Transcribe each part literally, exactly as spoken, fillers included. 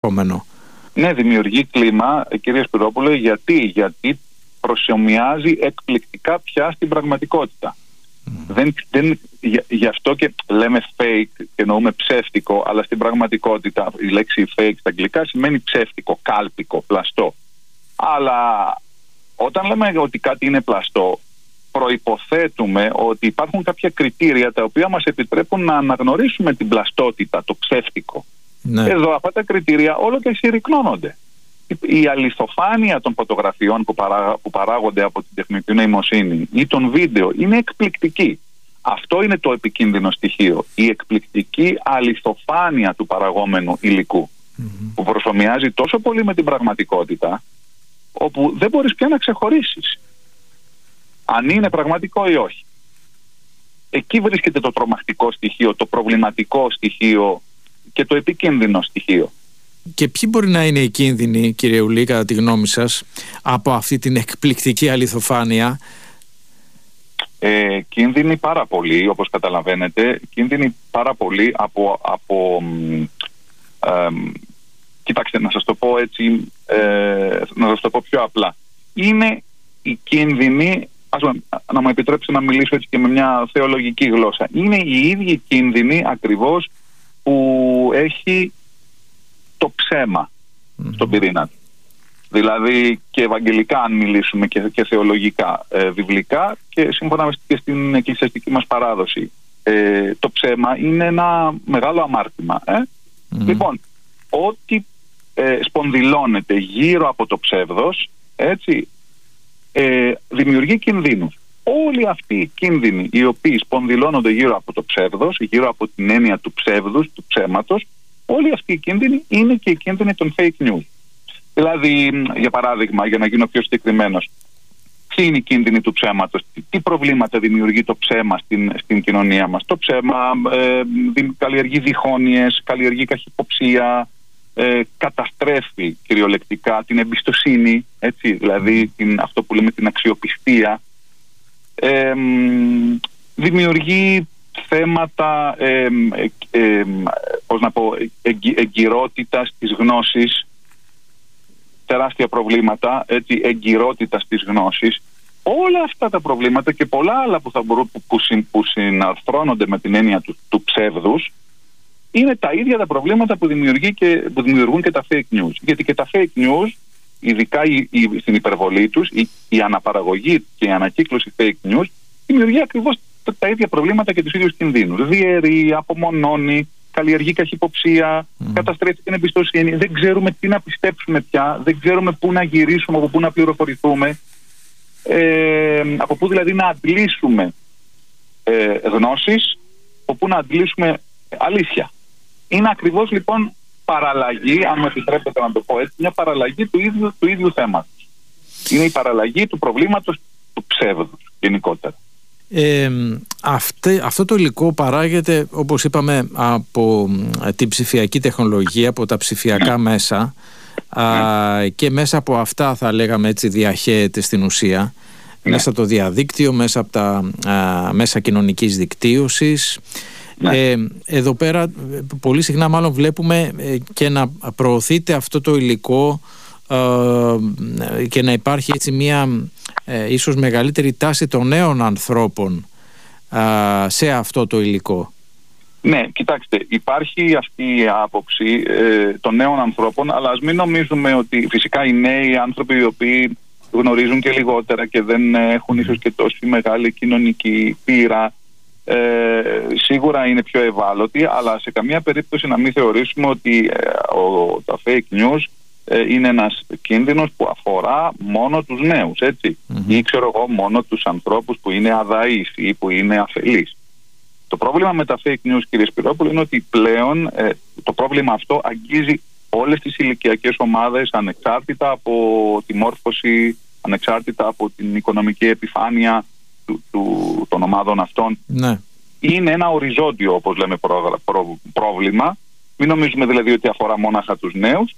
Ναι, δημιουργεί κλίμα, κύριε Σπυρόπουλε, γιατί, γιατί προσομοιάζει εκπληκτικά πια στην πραγματικότητα. Mm. Δεν, δεν, γι, γι' αυτό και λέμε fake και εννοούμε ψεύτικο, αλλά στην πραγματικότητα η λέξη fake στα αγγλικά σημαίνει ψεύτικο, κάλπικο, πλαστό. Αλλά όταν λέμε ότι κάτι είναι πλαστό, προϋποθέτουμε ότι υπάρχουν κάποια κριτήρια τα οποία μας επιτρέπουν να αναγνωρίσουμε την πλαστότητα, το ψεύτικο. Ναι. Εδώ αυτά τα κριτήρια όλο και συρρυκνώνονται. Η αληθοφάνεια των φωτογραφιών που, παρά, που παράγονται από την τεχνητή νοημοσύνη ή των βίντεο είναι εκπληκτική. Αυτό είναι το επικίνδυνο στοιχείο. Η εκπληκτική αληθοφάνεια του παραγόμενου υλικού, mm-hmm. που προσομοιάζει τόσο πολύ με την πραγματικότητα, όπου δεν μπορείς πια να ξεχωρίσεις αν είναι πραγματικό ή όχι. Εκεί βρίσκεται το τρομακτικό στοιχείο, το προβληματικό στοιχείο και το επικίνδυνο στοιχείο. Και ποιοι μπορεί να είναι οι κίνδυνοι, κύριε Ουλή, κατά τη γνώμη σας, από αυτή την εκπληκτική αληθοφάνεια? Ε, κίνδυνοι πάρα πολύ, όπως καταλαβαίνετε, κίνδυνοι πάρα πολύ από... από ε, κοιτάξτε, να σας το πω έτσι, ε, να σας το πω πιο απλά. Είναι οι κίνδυνοι, ας, να μου επιτρέψετε να μιλήσω έτσι και με μια θεολογική γλώσσα, είναι οι ίδιοι κίνδυνοι ακριβώς που έχει το ψέμα mm-hmm. στον πυρήνα. Δηλαδή και ευαγγελικά, αν μιλήσουμε, και, και θεολογικά, ε, βιβλικά και σύμφωνα και στην εκκλησιαστική μας παράδοση. Ε, το ψέμα είναι ένα μεγάλο αμάρτημα. Ε? Mm-hmm. Λοιπόν, ό,τι ε, σπονδυλώνεται γύρω από το ψεύδος, έτσι, ε, δημιουργεί κινδύνους. Όλοι αυτοί οι κίνδυνοι οι οποίοι σπονδυλώνονται γύρω από το ψεύδος, γύρω από την έννοια του ψεύδους, του ψέματος, όλοι αυτοί οι κίνδυνοι είναι και οι κίνδυνοι των fake news. Δηλαδή, για παράδειγμα, για να γίνω πιο συγκεκριμένος, ποιοι είναι οι κίνδυνοι του ψέματος, τι προβλήματα δημιουργεί το ψέμα στην, στην κοινωνία μας? Το ψέμα ε, καλλιεργεί διχόνοιες, καλλιεργεί καχυποψία, ε, καταστρέφει κυριολεκτικά την εμπιστοσύνη, έτσι, δηλαδή την, αυτό που λέμε την αξιοπιστία, ε, δημιουργεί θέματα ε, ε, ε, πώς να πω, εγκυ, εγκυρότητας της γνώσης, τεράστια προβλήματα, έτσι, εγκυρότητας της γνώσης. Όλα αυτά τα προβλήματα και πολλά άλλα που, θα μπορούν, που, που, που συναρθρώνονται με την έννοια του, του ψεύδους, είναι τα ίδια τα προβλήματα που, δημιουργεί και, που δημιουργούν και τα fake news. Γιατί και τα fake news, ειδικά η, η, στην υπερβολή τους, η, η αναπαραγωγή και η ανακύκλωση fake news δημιουργεί ακριβώς τα, τα ίδια προβλήματα και τους ίδιους κινδύνους. Διαιρεί, απομονώνει, καλλιεργεί καχυποψία, mm. καταστρέφει την εμπιστοσύνη. Δεν ξέρουμε τι να πιστέψουμε πια, δεν ξέρουμε πού να γυρίσουμε, από πού να πληροφορηθούμε, ε, από πού δηλαδή να αντλήσουμε ε, γνώσεις, από πού να αντλήσουμε αλήθεια. Είναι ακριβώς λοιπόν παραλλαγή, αν με επιτρέπετε να το πω έτσι, μια παραλλαγή του ίδιου, του ίδιου θέματος. Είναι η παραλλαγή του προβλήματος του ψεύδους γενικότερα. Ε, αυτή, αυτό το υλικό παράγεται, όπως είπαμε, από την ψηφιακή τεχνολογία, από τα ψηφιακά μέσα, α, και μέσα από αυτά, θα λέγαμε έτσι, διαχέεται στην ουσία, μέσα από το διαδίκτυο, μέσα από τα α, μέσα κοινωνικής δικτύωσης. Ε, εδώ πέρα πολύ συχνά μάλλον βλέπουμε ε, και να προωθείται αυτό το υλικό ε, και να υπάρχει έτσι μια ε, ίσως μεγαλύτερη τάση των νέων ανθρώπων ε, σε αυτό το υλικό. Ναι, κοιτάξτε, υπάρχει αυτή η άποψη ε, των νέων ανθρώπων, αλλά ας μην νομίζουμε ότι φυσικά οι νέοι άνθρωποι οι οποίοι γνωρίζουν και λιγότερα και δεν έχουν ίσως και τόση μεγάλη κοινωνική πείρα, Ε, σίγουρα είναι πιο ευάλωτοι, αλλά σε καμία περίπτωση να μην θεωρήσουμε ότι ε, ο, τα fake news ε, είναι ένας κίνδυνος που αφορά μόνο τους νέους, έτσι, mm-hmm. ή ξέρω εγώ μόνο τους ανθρώπους που είναι αδαείς ή που είναι αφελείς. Το πρόβλημα με τα fake news, κύριε Σπυρόπουλο, είναι ότι πλέον ε, το πρόβλημα αυτό αγγίζει όλες τις ηλικιακές ομάδες, ανεξάρτητα από τη μόρφωση, ανεξάρτητα από την οικονομική επιφάνεια Του, του, των ομάδων αυτών. Ναι. Είναι ένα οριζόντιο, όπως λέμε, προ, προ, πρόβλημα. Μην νομίζουμε δηλαδή ότι αφορά μόναχα τους νέους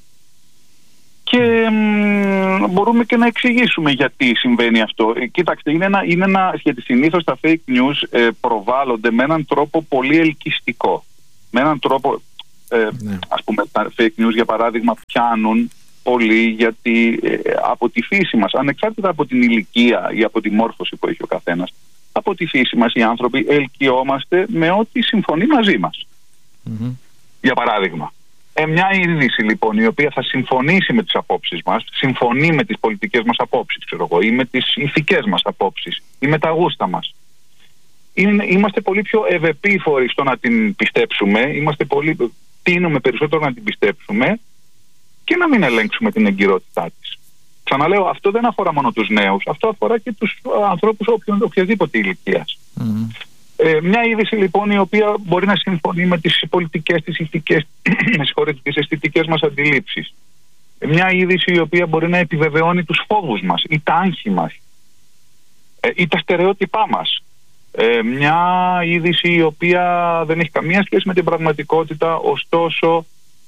και μ, μπορούμε και να εξηγήσουμε γιατί συμβαίνει αυτό. Ε, κοιτάξτε, είναι ένα, είναι ένα, γιατί συνήθως τα fake news ε, προβάλλονται με έναν τρόπο πολύ ελκυστικό. Με έναν τρόπο Ε, ναι. Ας πούμε, τα fake news για παράδειγμα πιάνουν πολύ γιατί ε, από τη φύση μας, ανεξάρτητα από την ηλικία ή από τη μόρφωση που έχει ο καθένας, από τη φύση μας οι άνθρωποι ελκυόμαστε με ό,τι συμφωνεί μαζί μας. Mm-hmm. Για παράδειγμα, ε, μια είδηση λοιπόν η οποία θα συμφωνήσει με τις απόψεις μας, συμφωνεί με τις πολιτικές μας απόψεις, ξέρω εγώ, ή με τις ηθικές μας απόψεις ή με τα γούστα μας. Είναι, είμαστε πολύ πιο ευεπίφοροι στο να την πιστέψουμε, είμαστε πολύ, τείνουμε περισσότερο να την πιστέψουμε και να μην ελέγξουμε την εγκυρότητά της. Ξαναλέω, αυτό δεν αφορά μόνο τους νέους, αυτό αφορά και τους ανθρώπους οποιαδήποτε ηλικίας. Mm-hmm. Ε, μια είδηση λοιπόν η οποία μπορεί να συμφωνεί με τις πολιτικές, τις ηθικές, με συγχωρείτε, τις αισθητικές μας αντιλήψεις. Ε, μια είδηση η οποία μπορεί να επιβεβαιώνει τους φόβους μας ή τα άγχη μας ε, ή τα στερεότυπά μας. Ε, μια είδηση η οποία δεν έχει καμία σχέση με την πραγματικότητα, ωστόσο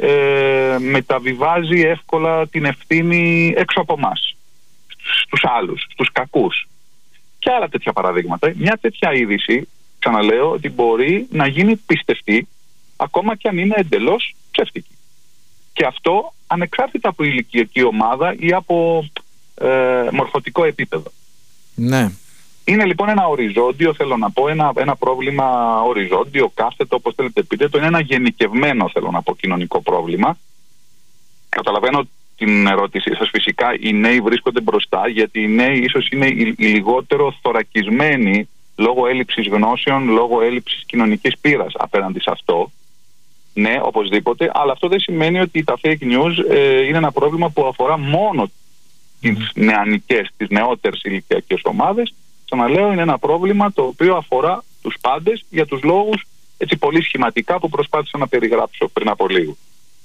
ε, μεταβιβάζει εύκολα την ευθύνη έξω από εμάς, στους άλλους, στους κακούς. Και άλλα τέτοια παραδείγματα. Μια τέτοια είδηση, ξαναλέω, ότι μπορεί να γίνει πιστευτή ακόμα και αν είναι εντελώς ψεύτικη. Και αυτό ανεξάρτητα από ηλικιακή ομάδα ή από ε, μορφωτικό επίπεδο. Ναι. Είναι λοιπόν ένα οριζόντιο, θέλω να πω, ένα, ένα πρόβλημα οριζόντιο, κάθετο, όπως θέλετε πείτε το, είναι ένα γενικευμένο, θέλω να πω, κοινωνικό πρόβλημα. Καταλαβαίνω την ερώτησή σας, φυσικά οι νέοι βρίσκονται μπροστά, γιατί οι νέοι ίσως είναι οι, οι λιγότερο θωρακισμένοι λόγω έλλειψης γνώσεων, λόγω έλλειψης κοινωνικής πείρας απέναντι σε αυτό. Ναι, οπωσδήποτε, αλλά αυτό δεν σημαίνει ότι τα fake news ε, είναι ένα πρόβλημα που αφορά μόνο τις νεανικές, τις νεότερες ηλικιακές ομάδες. Ξαναλέω, είναι ένα πρόβλημα το οποίο αφορά τους πάντες για τους λόγους έτσι πολύ σχηματικά που προσπάθησα να περιγράψω πριν από λίγο.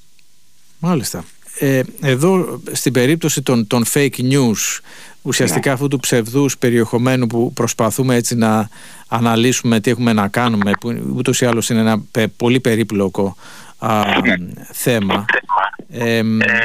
Μάλιστα. Ε, εδώ στην περίπτωση των, των fake news, ουσιαστικά ναι. αυτού του ψευδούς περιεχομένου που προσπαθούμε έτσι να αναλύσουμε τι έχουμε να κάνουμε, που ούτως ή άλλως είναι ένα πολύ περίπλοκο α, ναι. θέμα. Ε,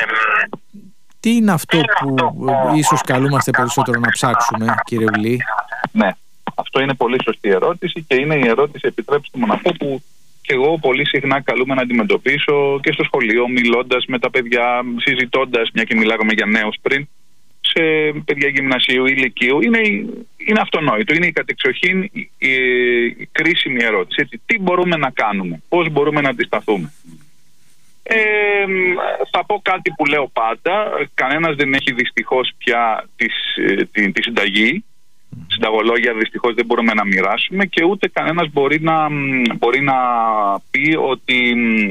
τι είναι αυτό που ίσως καλούμαστε περισσότερο να ψάξουμε, κύριε Ουλή? Ναι, αυτό είναι πολύ σωστή ερώτηση και είναι η ερώτηση, επιτρέψτε μου να πω, που και εγώ πολύ συχνά καλούμε να αντιμετωπίσω και στο σχολείο, μιλώντας με τα παιδιά, συζητώντας, μια και μιλάγαμε για νέους πριν, σε παιδιά γυμνασίου ή ηλικίου. Είναι, είναι αυτονόητο, είναι η κατεξοχήν η, η, η κρίσιμη ερώτηση. Έτσι, τι μπορούμε να κάνουμε, πώς μπορούμε να αντισταθούμε. Ε, θα πω κάτι που λέω πάντα. Κανένας δεν έχει δυστυχώς πια της, τη, τη συνταγή. Συνταγολόγια δυστυχώς δεν μπορούμε να μοιράσουμε και ούτε κανένας μπορεί να, μπορεί να πει ότι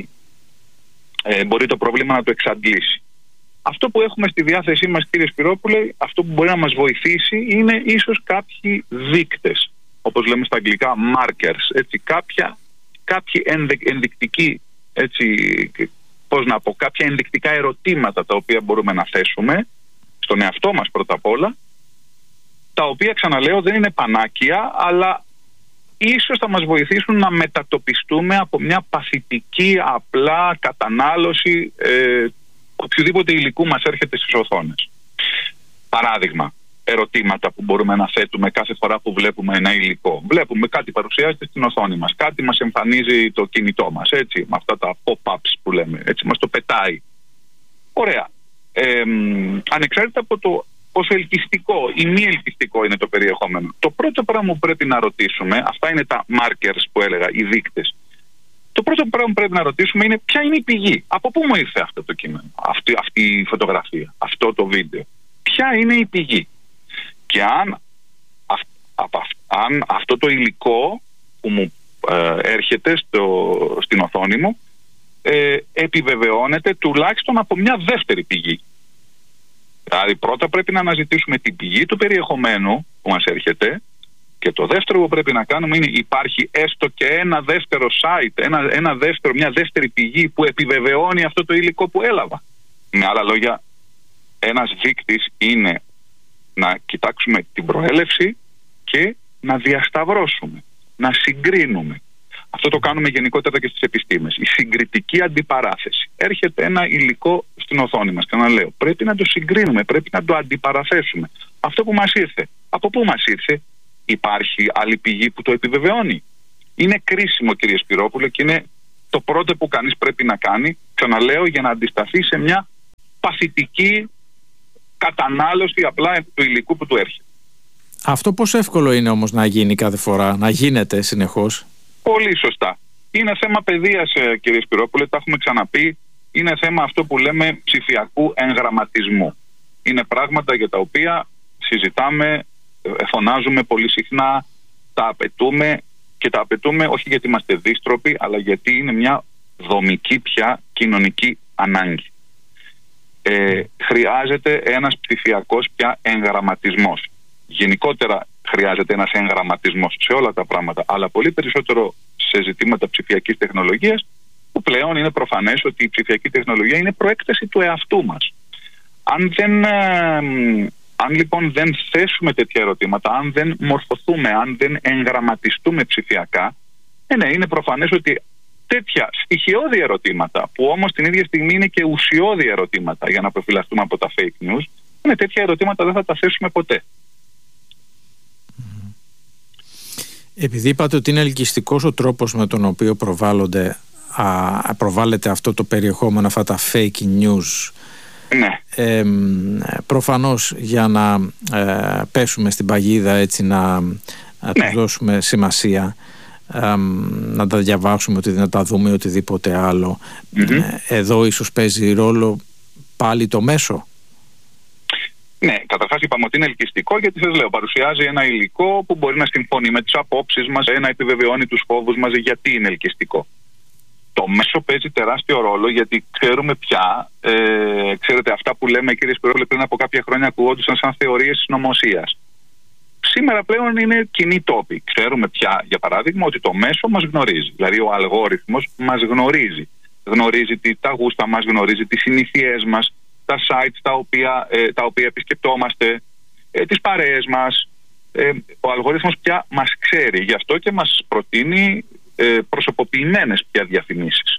ε, μπορεί το πρόβλημα να το εξαντλήσει. Αυτό που έχουμε στη διάθεσή μας, κύριε Σπυρόπουλε, αυτό που μπορεί να μας βοηθήσει είναι ίσως κάποιοι δείκτες, όπως λέμε στα αγγλικά markers, έτσι, κάποια, κάποιοι ενδεικτικοί, έτσι, πώς να πω, κάποια ενδεικτικά ερωτήματα τα οποία μπορούμε να θέσουμε στον εαυτό μας πρώτα απ' όλα, τα οποία, ξαναλέω, δεν είναι πανάκια, αλλά ίσως θα μας βοηθήσουν να μετατοπιστούμε από μια παθητική απλά κατανάλωση ε, οποιοδήποτε υλικού μας έρχεται στις οθόνες. Παράδειγμα, ερωτήματα που μπορούμε να θέτουμε κάθε φορά που βλέπουμε ένα υλικό. Βλέπουμε κάτι παρουσιάζεται στην οθόνη μας, κάτι μας εμφανίζει το κινητό μας, έτσι, με αυτά τα pop-ups που λέμε, έτσι, μας το πετάει. Ωραία. Ε, ανεξάρτητα από το πόσο ελκυστικό ή μη ελκυστικό είναι το περιεχόμενο, το πρώτο πράγμα που πρέπει να ρωτήσουμε, αυτά είναι τα markers που έλεγα, οι δείκτες. Το πρώτο πράγμα που πρέπει να ρωτήσουμε είναι ποια είναι η πηγή. Από πού μου ήρθε αυτό το κείμενο, αυτή, αυτή η φωτογραφία, αυτό το βίντεο. Ποια είναι η πηγή. Και αν, α, α, αν αυτό το υλικό που μου ε, έρχεται στο, στην οθόνη μου ε, επιβεβαιώνεται τουλάχιστον από μια δεύτερη πηγή. Δηλαδή πρώτα πρέπει να αναζητήσουμε την πηγή του περιεχομένου που μας έρχεται και το δεύτερο που πρέπει να κάνουμε είναι υπάρχει έστω και ένα δεύτερο site, ένα, ένα δεύτερο, μια δεύτερη πηγή που επιβεβαιώνει αυτό το υλικό που έλαβα. Με άλλα λόγια, ένας δείκτης είναι να κοιτάξουμε την προέλευση και να διασταυρώσουμε, να συγκρίνουμε. Αυτό το κάνουμε γενικότερα και στις επιστήμες. Η συγκριτική αντιπαράθεση. Έρχεται ένα υλικό στην οθόνη μας και να λέω πρέπει να το συγκρίνουμε, πρέπει να το αντιπαραθέσουμε. Αυτό που μας ήρθε, από πού μας ήρθε, υπάρχει άλλη πηγή που το επιβεβαιώνει? Είναι κρίσιμο, κύριε Σπυρόπουλε, και είναι το πρώτο που κανείς πρέπει να κάνει, ξαναλέω, για να αντισταθεί σε μια παθητική κατανάλωση απλά του υλικού που του έρχεται. Αυτό πόσο εύκολο είναι όμως να γίνει κάθε φορά, να γίνεται συνεχώς? Πολύ σωστά. Είναι θέμα παιδείας, κύριε Σπυρόπουλε, τα έχουμε ξαναπεί. Είναι θέμα αυτό που λέμε ψηφιακού εγγραμματισμού. Είναι πράγματα για τα οποία συζητάμε, φωνάζουμε πολύ συχνά, τα απαιτούμε και τα απαιτούμε όχι γιατί είμαστε δύστροποι, αλλά γιατί είναι μια δομική πια κοινωνική ανάγκη. Ε, χρειάζεται ένας ψηφιακός πια εγγραμματισμός. Γενικότερα χρειάζεται ένας εγγραμματισμός σε όλα τα πράγματα, αλλά πολύ περισσότερο σε ζητήματα ψηφιακής τεχνολογίας, που πλέον είναι προφανές ότι η ψηφιακή τεχνολογία είναι προέκταση του εαυτού μας. Αν, δεν, ε, αν λοιπόν δεν θέσουμε τέτοια ερωτήματα, αν δεν μορφωθούμε, αν δεν εγγραμματιστούμε ψηφιακά, ε, ναι, είναι προφανές ότι τέτοια στοιχειώδη ερωτήματα, που όμως την ίδια στιγμή είναι και ουσιώδη ερωτήματα για να προφυλαχτούμε από τα fake news, είναι τέτοια ερωτήματα δεν θα τα θέσουμε ποτέ. Επειδή είπατε ότι είναι ελκυστικός ο τρόπος με τον οποίο προβάλλονται, α, προβάλλεται αυτό το περιεχόμενο, αυτά τα fake news, ναι. ε, προφανώς για να ε, πέσουμε στην παγίδα, έτσι να, να ναι. τους δώσουμε σημασία, ε, να τα διαβάσουμε, ότι, να τα δούμε οτιδήποτε άλλο. Mm-hmm. ε, εδώ ίσως παίζει ρόλο πάλι το μέσο. Ναι, καταρχάς είπαμε ότι είναι ελκυστικό γιατί σας λέω, παρουσιάζει ένα υλικό που μπορεί να συμφωνεί με τις απόψεις μας, να επιβεβαιώνει τους φόβους μας. Γιατί είναι ελκυστικό? Το μέσο παίζει τεράστιο ρόλο γιατί ξέρουμε πια, ε, ξέρετε, αυτά που λέμε, κύριε Σπυρόπουλε, πριν από κάποια χρόνια ακουγόντουσαν σαν θεωρίες συνωμοσίας. Σήμερα πλέον είναι κοινή τόπη. Ξέρουμε πια, για παράδειγμα, ότι το μέσο μας γνωρίζει. Δηλαδή ο αλγόριθμος μας γνωρίζει. Γνωρίζει τα γούστα μας, γνωρίζει τις συνήθειές μας, τα sites τα οποία, ε, τα οποία επισκεπτόμαστε, ε, τις παρέες μας. Ε, ο αλγόριθμος πια μας ξέρει, γι' αυτό και μας προτείνει ε, προσωποποιημένες πια διαφημίσεις.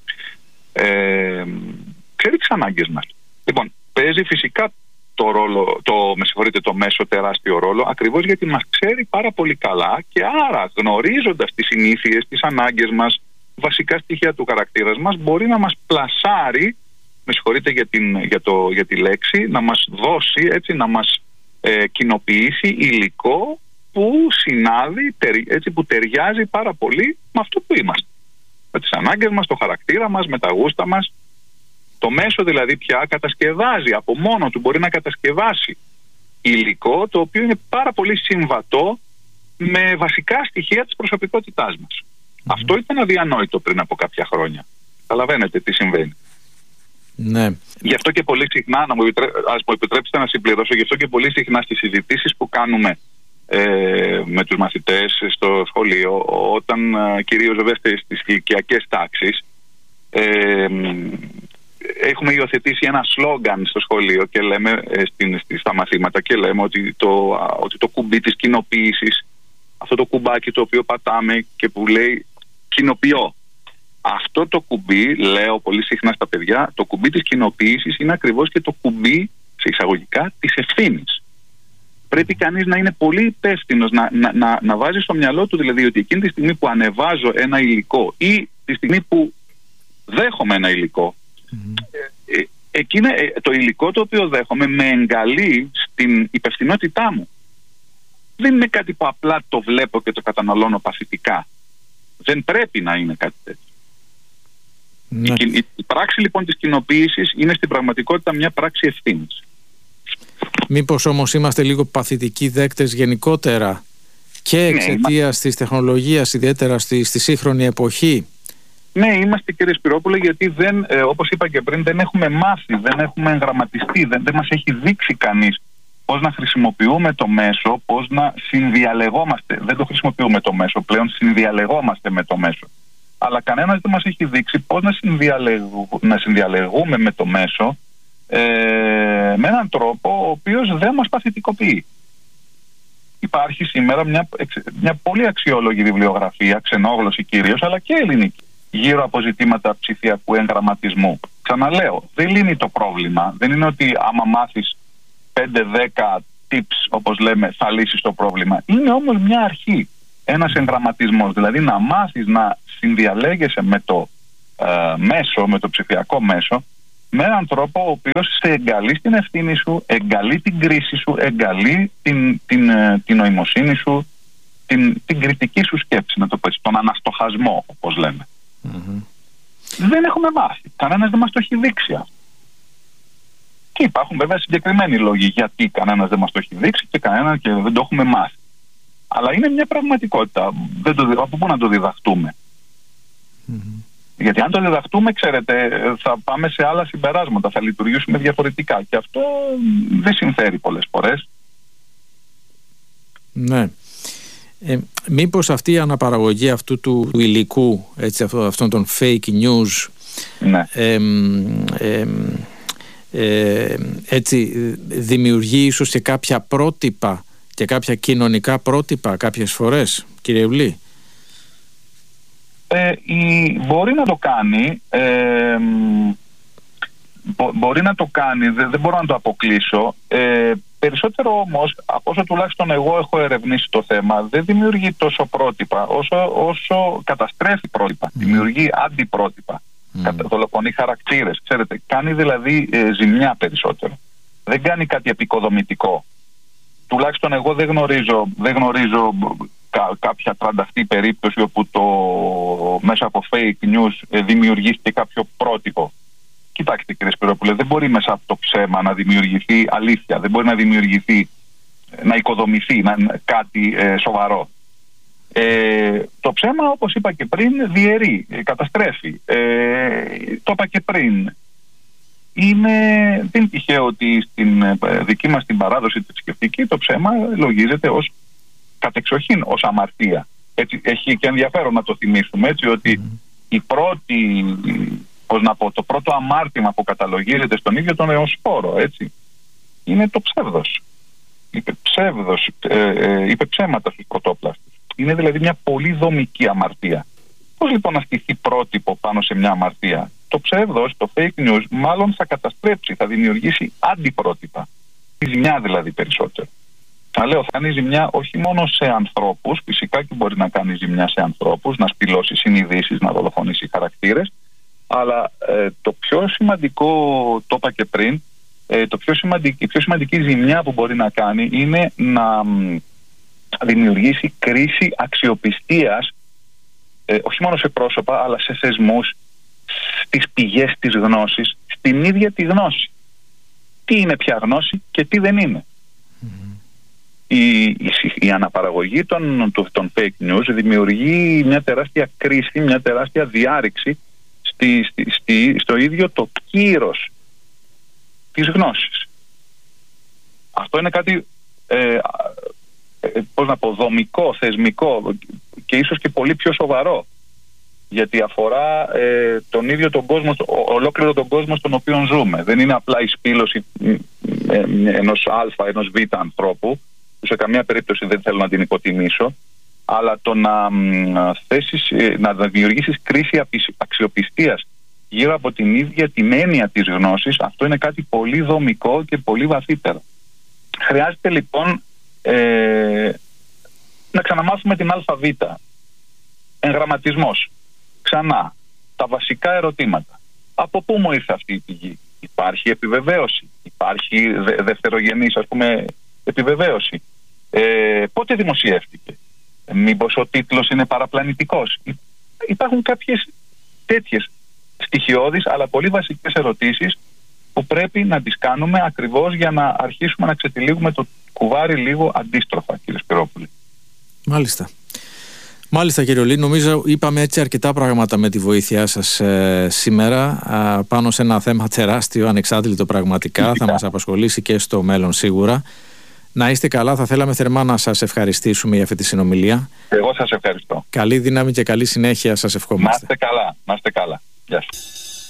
Ε, ξέρει τις ανάγκες μας. Λοιπόν, παίζει φυσικά το, ρόλο, το, με συγχωρείτε, το μέσο τεράστιο ρόλο, ακριβώς γιατί μας ξέρει πάρα πολύ καλά και άρα γνωρίζοντας τις συνήθειες, τις ανάγκες μας, βασικά στοιχεία του χαρακτήρα μας, μπορεί να μας πλασάρει, με συγχωρείτε για, την, για, το, για τη λέξη, να μας δώσει, έτσι, να μας ε, κοινοποιήσει υλικό που συνάδει, έτσι, που ταιριάζει πάρα πολύ με αυτό που είμαστε. Με τις ανάγκες μας, το χαρακτήρα μας, με τα γούστα μας. Το μέσο δηλαδή πια κατασκευάζει, από μόνο του μπορεί να κατασκευάσει υλικό το οποίο είναι πάρα πολύ συμβατό με βασικά στοιχεία της προσωπικότητάς μας. Mm-hmm. Αυτό ήταν αδιανόητο πριν από κάποια χρόνια. Καταλαβαίνετε τι συμβαίνει. Ναι. Γι' αυτό και πολύ συχνά, να μου, επιτρέ... ας μου επιτρέψετε να συμπληρώσω, γι' αυτό και πολύ συχνά στις συζητήσεις που κάνουμε ε, με τους μαθητές στο σχολείο, όταν ε, κυρίως βέβαια στις ηλικιακές τάξεις, ε, έχουμε υιοθετήσει ένα σλόγγαν στο σχολείο και λέμε ε, στην, στα μαθήματα και λέμε ότι το, ότι το κουμπί της κοινοποίησης, αυτό το κουμπάκι το οποίο πατάμε και που λέει κοινοποιώ, αυτό το κουμπί, λέω πολύ συχνά στα παιδιά, το κουμπί της κοινοποίησης είναι ακριβώς και το κουμπί, σε εισαγωγικά, της ευθύνης. Πρέπει κανείς να είναι πολύ υπεύθυνος, να, να, να, να βάζει στο μυαλό του δηλαδή ότι εκείνη τη στιγμή που ανεβάζω ένα υλικό ή τη στιγμή που δέχομαι ένα υλικό, mm-hmm. ε, ε, εκείνο, ε, το υλικό το οποίο δέχομαι με εγκαλεί στην υπευθυνότητά μου. Δεν είναι κάτι που απλά το βλέπω και το καταναλώνω παθητικά. Δεν πρέπει να είναι κάτι τέτοιο. Ναι. Η, η, η πράξη λοιπόν της κοινοποίησης είναι στην πραγματικότητα μια πράξη ευθύνης. Μήπως όμως είμαστε λίγο παθητικοί δέκτες γενικότερα και εξαιτίας ναι, της τεχνολογίας, ιδιαίτερα στη, στη σύγχρονη εποχή? Ναι, είμαστε, κύριε Σπυρόπουλε, γιατί δεν, ε, όπως είπα και πριν, δεν έχουμε μάθει, δεν έχουμε εγγραμματιστεί, δεν, δεν μας έχει δείξει κανείς πώς να χρησιμοποιούμε το μέσο, πώς να συνδιαλεγόμαστε. Δεν το χρησιμοποιούμε το μέσο πλέον, συνδιαλεγόμαστε με το μέσο. Αλλά κανένας δεν μας έχει δείξει πώς να, συνδιαλεγου, να συνδιαλεγούμε με το μέσο ε, με έναν τρόπο ο οποίος δεν μας παθητικοποιεί. Υπάρχει σήμερα μια, μια πολύ αξιόλογη βιβλιογραφία, ξενόγλωση κυρίως, αλλά και ελληνική, γύρω από ζητήματα ψηφιακού εγγραμματισμού. Ξαναλέω, δεν λύνει το πρόβλημα. Δεν είναι ότι άμα μάθεις πέντε δέκα tips, όπως λέμε, θα λύσεις το πρόβλημα. Είναι όμως μια αρχή, ένας εγγραμματισμός, δηλαδή να μάθεις να συνδιαλέγεσαι με το ε, μέσο, με το ψηφιακό μέσο, με έναν τρόπο ο οποίος σε εγκαλεί στην ευθύνη σου, εγκαλεί την κρίση σου, εγκαλεί την, την, την νοημοσύνη σου, την, την κριτική σου σκέψη, να το πω έτσι, τον αναστοχασμό, όπως λέμε. Mm-hmm. Δεν έχουμε μάθει. Κανένας δεν μας το έχει δείξει αυτό. Και υπάρχουν βέβαια συγκεκριμένοι λόγοι γιατί κανένας δεν μας το έχει δείξει και κανένα και δεν το έχουμε μάθει. Αλλά είναι μια πραγματικότητα. Δεν το, από πού να το διδαχτούμε. Mm-hmm. Γιατί αν το διδαχτούμε, ξέρετε, θα πάμε σε άλλα συμπεράσματα, θα λειτουργήσουμε διαφορετικά. Και αυτό δεν συμφέρει πολλές φορές. Ναι. Ε, μήπως αυτή η αναπαραγωγή αυτού του, του υλικού, έτσι, αυτό, αυτών των fake news, ναι. ε, ε, ε, έτσι, δημιουργεί ίσως και κάποια πρότυπα και κάποια κοινωνικά πρότυπα κάποιες φορές, κύριε Ουλή? Ε, η, μπορεί να το κάνει, ε, μπο, μπορεί να το κάνει, δεν, δεν μπορώ να το αποκλείσω. Ε, περισσότερο όμως, από όσο τουλάχιστον εγώ έχω ερευνήσει το θέμα, δεν δημιουργεί τόσο πρότυπα όσο, όσο καταστρέφει πρότυπα, mm. δημιουργεί αντιπρότυπα, mm. δολοφονεί χαρακτήρες, ξέρετε, κάνει δηλαδή ε, ζημιά περισσότερο. Δεν κάνει κάτι επικοδομητικό. Τουλάχιστον εγώ δεν γνωρίζω, δεν γνωρίζω κα, κάποια τρανταχτή περίπτωση όπου το, μέσα από fake news ε, δημιουργήθηκε κάποιο πρότυπο. Κοιτάξτε κύριε Σπυρόπουλε, δεν μπορεί μέσα από το ψέμα να δημιουργηθεί αλήθεια, δεν μπορεί να δημιουργηθεί, να οικοδομηθεί να, κάτι ε, σοβαρό. Ε, το ψέμα, όπως είπα και πριν, διαιρεί, καταστρέφει. Ε, το είπα και πριν. Είναι, δεν είναι τυχαίο ότι στην ε, δική μας την παράδοση τη θρησκευτική το ψέμα λογίζεται ως κατεξοχήν ως αμαρτία. Έτσι, έχει και ενδιαφέρον να το θυμίσουμε, έτσι, ότι mm. η πρώτη... Πώς να πω, το πρώτο αμάρτημα που καταλογίζεται στον ίδιο τον Εωσφόρο, έτσι, είναι το ψεύδος. Είπε ψεύδος, ε, ε, είπε ψέματα στους πρωτόπλαστους. Είναι δηλαδή μια πολύ δομική αμαρτία. Πώς λοιπόν να στηθεί πρότυπο πάνω σε μια αμαρτία? Το ψεύδος, το fake news, μάλλον θα καταστρέψει, θα δημιουργήσει αντιπρότυπα. Η ζημιά δηλαδή περισσότερο. Θα λέω, θα κάνει ζημιά όχι μόνο σε ανθρώπους, φυσικά και μπορεί να κάνει ζημιά σε ανθρώπους, να σπηλώσει συνειδήσεις, να δολοφονήσει χαρακτήρες. Αλλά ε, το πιο σημαντικό, το είπα και πριν, ε, το πιο σημαντική, η πιο σημαντική ζημιά που μπορεί να κάνει είναι να μ, δημιουργήσει κρίση αξιοπιστίας, ε, όχι μόνο σε πρόσωπα, αλλά σε θεσμούς, στις πηγές της γνώσης, στην ίδια τη γνώση. Τι είναι πια γνώση και τι δεν είναι. Mm-hmm. Η, η, η αναπαραγωγή των, των fake news δημιουργεί μια τεράστια κρίση, μια τεράστια διάρρηξη Στη, στη, στη, στο ίδιο το κύρος της γνώσης. Αυτό είναι κάτι ε, ε, πώς να πω, δομικό, θεσμικό και ίσως και πολύ πιο σοβαρό, γιατί αφορά ε, τον ίδιο τον κόσμο, ο, ολόκληρο τον κόσμο στον οποίο ζούμε. Δεν είναι απλά η σπήλωση ε, ενός α, ενός β ανθρώπου, που σε καμία περίπτωση δεν θέλω να την υποτιμήσω, αλλά το να, θέσεις, να δημιουργήσεις κρίση αξιοπιστίας γύρω από την ίδια την έννοια της γνώσης, αυτό είναι κάτι πολύ δομικό και πολύ βαθύτερο. Χρειάζεται λοιπόν ε, να ξαναμάθουμε την αλφαβήτα. Εγγραμματισμός. Ξανά. Τα βασικά ερωτήματα. Από πού μου ήρθε αυτή η πηγή? Υπάρχει επιβεβαίωση? Υπάρχει δε, δευτερογενής, ας πούμε, επιβεβαίωση? Ε, πότε δημοσιεύτηκε? Μήπως ο τίτλος είναι παραπλανητικός? Υπάρχουν κάποιες τέτοιες στοιχειώδεις αλλά πολύ βασικές ερωτήσεις που πρέπει να τις κάνουμε ακριβώς για να αρχίσουμε να ξετυλίγουμε το κουβάρι λίγο αντίστροφα, κύριε Σπυρόπουλη. Μάλιστα. Μάλιστα κύριε Ουλή, νομίζω είπαμε έτσι αρκετά πράγματα με τη βοήθειά σας ε, σήμερα α, πάνω σε ένα θέμα τεράστιο, ανεξάντλητο πραγματικά. Φυσικά. Θα μας απασχολήσει και στο μέλλον σίγουρα. Να είστε καλά, θα θέλαμε θερμά να σας ευχαριστήσουμε για αυτή τη συνομιλία. Εγώ σας ευχαριστώ. Καλή δύναμη και καλή συνέχεια σας ευχόμαστε. Να είστε καλά, να είστε καλά. Γεια σας.